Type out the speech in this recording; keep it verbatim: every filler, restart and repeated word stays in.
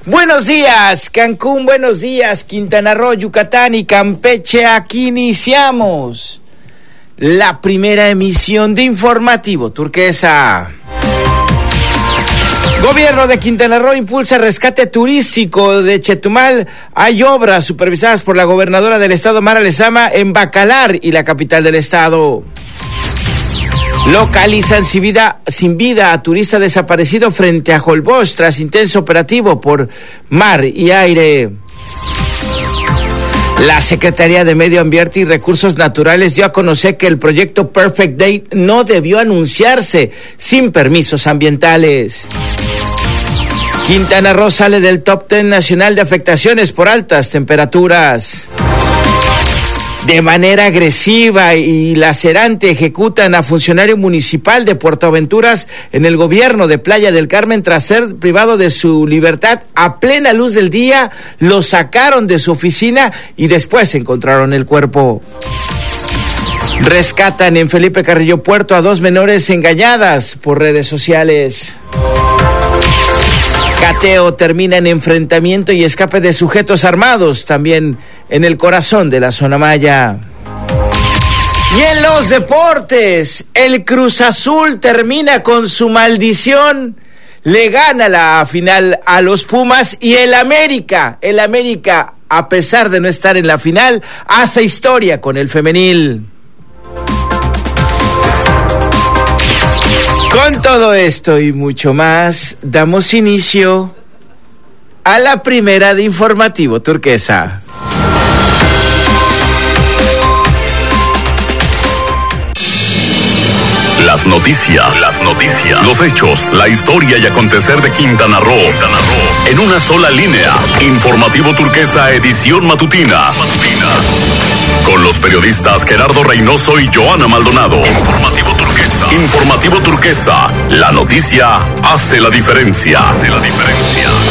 Buenos días, Cancún, buenos días, Quintana Roo, Yucatán y Campeche. Aquí iniciamos la primera emisión de Informativo Turquesa. Gobierno de Quintana Roo impulsa rescate turístico de Chetumal. Hay obras supervisadas por la gobernadora del estado, Mara Lezama, en Bacalar y la capital del estado. Localizan sin vida, sin vida a turista desaparecido frente a Holbox tras intenso operativo por mar y aire. La Secretaría de Medio Ambiente y Recursos Naturales dio a conocer que el proyecto Perfect Day no debió anunciarse sin permisos ambientales. Quintana Roo sale del top diez nacional de afectaciones por altas temperaturas. De manera agresiva y lacerante ejecutan a funcionario municipal de Puerto Aventuras en el gobierno de Playa del Carmen tras ser privado de su libertad a plena luz del día. Lo sacaron de su oficina y después encontraron el cuerpo. Rescatan en Felipe Carrillo Puerto a dos menores engañadas por redes sociales. Cateo termina en enfrentamiento y escape de sujetos armados, también en el corazón de la zona maya. Y en los deportes, el Cruz Azul termina con su maldición, le gana la final a los Pumas y el América, el América, a pesar de no estar en la final, hace historia con el femenil. Con todo esto y mucho más, damos inicio a la primera de Informativo Turquesa. Las noticias, las noticias, los hechos, la historia y acontecer de Quintana Roo, Quintana Roo, en una sola línea. Informativo Turquesa, edición matutina. matutina. Con los periodistas Gerardo Reynoso y Joana Maldonado. Informativo Turquesa. Informativo Turquesa, la noticia hace la diferencia. Hace la diferencia.